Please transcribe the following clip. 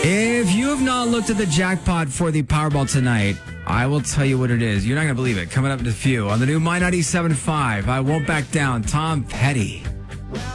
If you have not looked at the jackpot for the Powerball tonight, I will tell you what it is. You're not going to believe it. Coming up in a few on the new My 97.5, I Won't Back Down, Tom Petty.